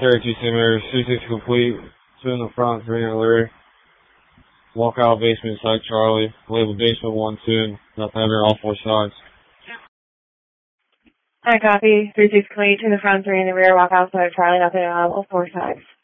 Carry 2 centimeters, 3-6 complete, 2 in the front, 3 in the rear. Walk out basement side Charlie. Label basement 1, 2, nothing under all 4 sides. I copy. 3-6 complete, 2 in the front, 3 in the rear. Walk outside Charlie, nothing on all 4 sides.